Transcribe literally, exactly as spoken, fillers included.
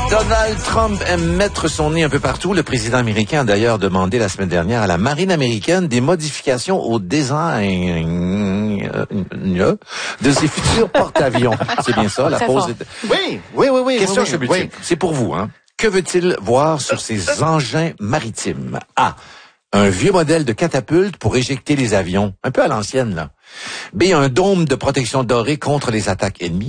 Donald Trump aime mettre son nez un peu partout. Le président américain a d'ailleurs demandé la semaine dernière à la marine américaine des modifications au design de ses futurs porte-avions. C'est bien ça, la pause est... Oui, oui, oui, oui. Question oui, oui, oui. C'est pour vous, hein. Que veut-il voir sur ces engins maritimes? A. Un vieux modèle de catapulte pour éjecter les avions. Un peu à l'ancienne, là. B. Un dôme de protection doré contre les attaques ennemies.